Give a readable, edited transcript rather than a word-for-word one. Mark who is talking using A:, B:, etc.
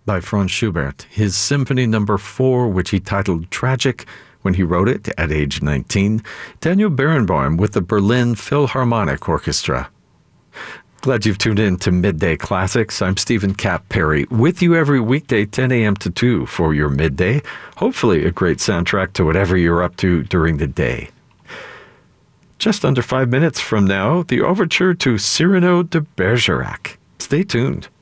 A: by Franz Schubert, his Symphony No. 4, which he titled Tragic when he wrote it at age 19, Daniel Barenboim with the Berlin Philharmonic Orchestra. Glad you've tuned in to Midday Classics. I'm Stephen Cap Perry, with you every weekday 10 a.m. to 2 for your midday. Hopefully a great soundtrack to whatever you're up to during the day. Just under 5 minutes from now, the overture to Cyrano de Bergerac. Stay tuned.